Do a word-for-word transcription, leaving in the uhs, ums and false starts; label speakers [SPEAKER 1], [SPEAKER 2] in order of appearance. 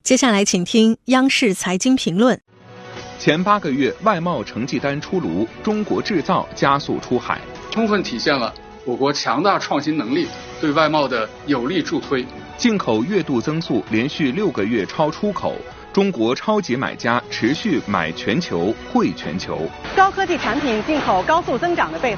[SPEAKER 1] 接下来请听央视财经评论。
[SPEAKER 2] 前八个月外贸成绩单出炉，中国制造加速出海，
[SPEAKER 3] 充分体现了我国强大创新能力对外贸的有力助推。
[SPEAKER 2] 进口月度增速连续六个月超出口，中国超级买家持续买全球、惠全球。
[SPEAKER 4] 高科技产品进口高速增长的背后